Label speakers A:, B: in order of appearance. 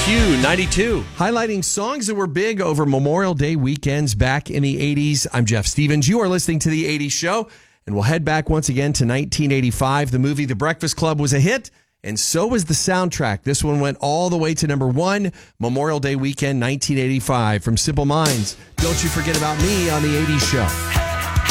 A: Q92. Highlighting songs that were big over Memorial Day weekends back in the 80s. I'm Jeff Stevens. You are listening to The 80s Show, and we'll head back once again to 1985. The movie The Breakfast Club was a hit, and so was the soundtrack. This one went all the way to number one, Memorial Day weekend 1985. From Simple Minds, Don't You Forget About Me on The 80s Show.